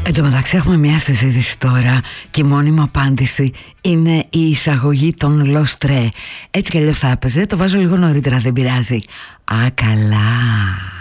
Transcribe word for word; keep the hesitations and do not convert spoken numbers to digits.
Εν τω μεταξύ έχουμε μια συζήτηση τώρα και η μόνιμη απάντηση είναι η εισαγωγή των Lost Re. Έτσι κι αλλιώς θα έπαιζε, το βάζω λίγο νωρίτερα, δεν πειράζει. Α, καλά.